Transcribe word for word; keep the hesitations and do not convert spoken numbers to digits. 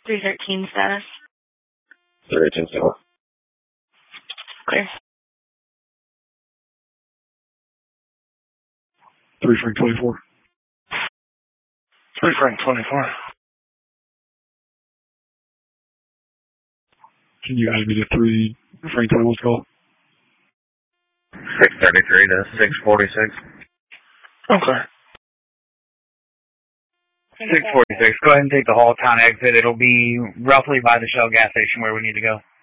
three thirteen status. three thirteen status. Clear. three Frank twenty-four. three Frank twenty-four. Can you add me to three Frank twenty-one's call? six thirty-three to six forty-six. Okay. six forty-six. Go ahead and take the Hall Town exit. It'll be roughly by the Shell gas station where we need to go.